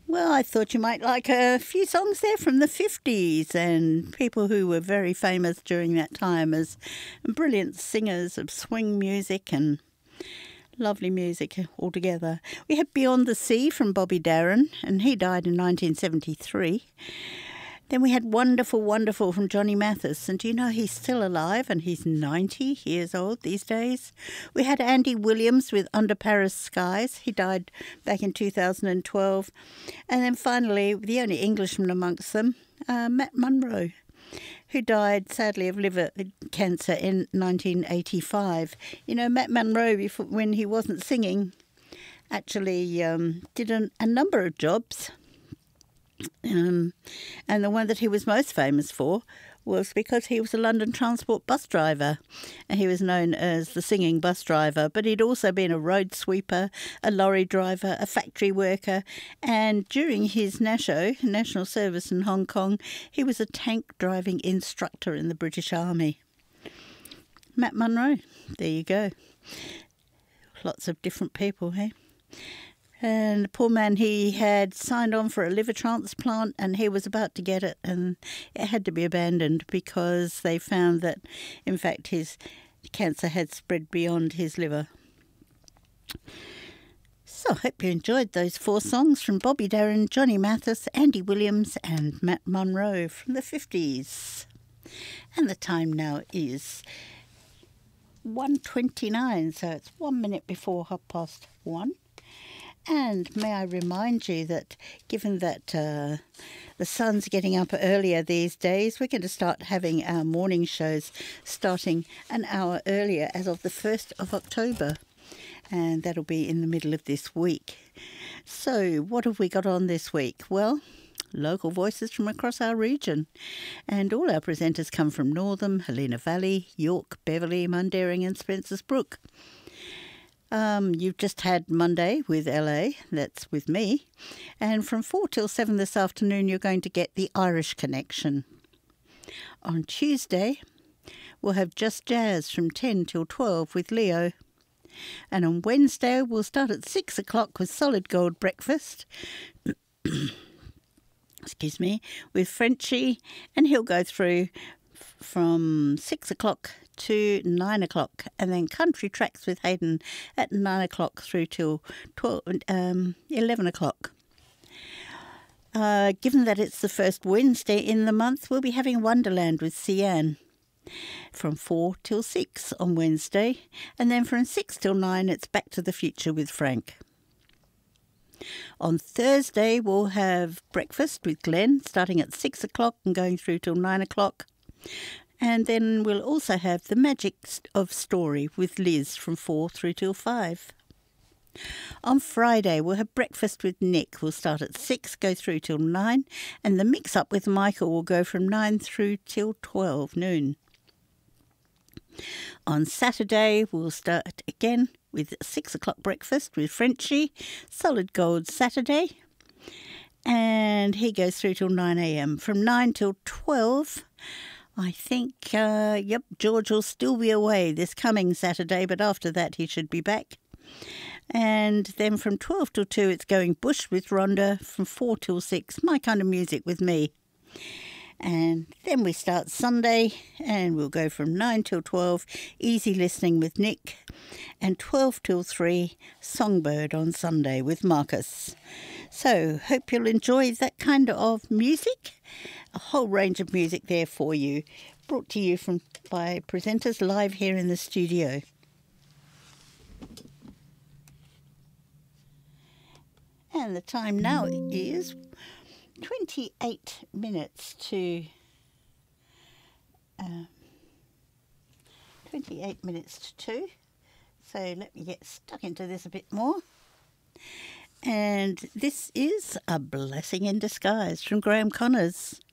Well, I thought you might like a few songs there from the 50s and people who were very famous during that time as brilliant singers of swing music and lovely music altogether. We had Beyond the Sea from Bobby Darin, and he died in 1973. Then we had Wonderful, Wonderful from Johnny Mathis, and do you know he's still alive and he's 90 years old these days? We had Andy Williams with Under Paris Skies. He died back in 2012. And then finally, the only Englishman amongst them, Matt Monro, who died sadly of liver cancer in 1985. You know, Matt Monro, when he wasn't singing, actually did a number of jobs. And the one that he was most famous for was because he was a London Transport bus driver, and he was known as the singing bus driver, but he'd also been a road sweeper, a lorry driver, a factory worker, and during his national service in Hong Kong, he was a tank driving instructor in the British Army. Matt Monro, there you go. Lots of different people, hey? And the poor man, he had signed on for a liver transplant and he was about to get it, and it had to be abandoned because they found that, in fact, his cancer had spread beyond his liver. So I hope you enjoyed those 4 songs from Bobby Darin, Johnny Mathis, Andy Williams and Matt Monro from the 50s. And the time now is 1:29, so it's 1 minute before 1:30. And may I remind you that given that the sun's getting up earlier these days, we're going to start having our morning shows starting an hour earlier as of the 1st of October. And that'll be in the middle of this week. So what have we got on this week? Well, local voices from across our region. And all our presenters come from Northam, Helena Valley, York, Beverley, Mundaring and Spencer's Brook. You've just had Monday with LA, that's with me, and from 4 till 7 this afternoon you're going to get the Irish Connection. On Tuesday we'll have Just Jazz from 10 till 12 with Leo, and on Wednesday we'll start at 6 o'clock with Solid Gold Breakfast, excuse me, with Frenchie, and he'll go through from 6 o'clock to 9 o'clock, and then Country Tracks with Hayden at 9 o'clock through till 11 o'clock. Given that it's the first Wednesday in the month, we'll be having Wonderland with Cian from 4 till 6 on Wednesday, and then from 6 till 9 it's Back to the Future with Frank. On Thursday we'll have breakfast with Glenn starting at 6 o'clock and going through till 9 o'clock. And then we'll also have The Magic of Story with Liz from 4 through till 5. On Friday, we'll have breakfast with Nick. We'll start at 6, go through till 9, and the mix-up with Michael will go from 9 through till 12 noon. On Saturday, we'll start again with 6 o'clock breakfast with Frenchie, Solid Gold Saturday, and he goes through till 9 a.m. From 9 till 12, I think, George will still be away this coming Saturday, but after that he should be back. And then from 12 till 2 it's going Bush with Rhonda, from 4 till 6 My Kind of Music with me. And then we start Sunday and we'll go from 9 till 12 Easy Listening with Nick, and 12 till 3 Songbird on Sunday with Marcus. So hope you'll enjoy that kind of music. A whole range of music there for you, brought to you by presenters live here in the studio. And the time now is 28 minutes to 2. So let me get stuck into this a bit more. And this is A Blessing in Disguise from Graham Connors.